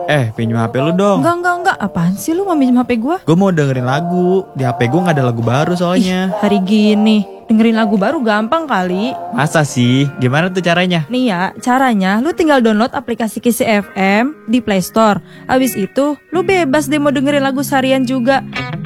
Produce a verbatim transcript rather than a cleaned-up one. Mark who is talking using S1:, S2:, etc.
S1: Eh, pinjam H P lu dong.
S2: Enggak, enggak, enggak. Apaan sih lu mau minjem H P gua?
S1: Gue mau dengerin lagu. Di H P gue gak ada lagu baru soalnya.
S2: Ih, hari gini dengerin lagu baru gampang kali.
S1: Masa sih? Gimana tuh caranya?
S2: Nih ya, caranya lu tinggal download aplikasi Kisi F M di Play Store. Abis itu, lu bebas deh mau dengerin lagu seharian juga.